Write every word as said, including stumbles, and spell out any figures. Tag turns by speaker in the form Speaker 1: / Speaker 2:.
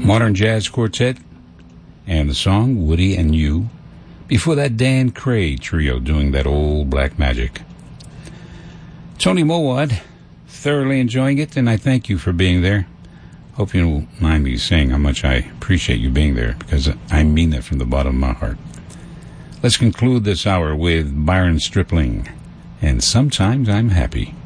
Speaker 1: Modern Jazz Quartet, and the song Woody and You. Before that, Dan Cray Trio doing that old black magic. Tony Mowad, thoroughly enjoying it, and I thank you for being there. Hope you don't mind me saying how much I appreciate you being there, because I mean that from the bottom of my heart. Let's conclude this hour with Byron Stripling, and Sometimes I'm Happy.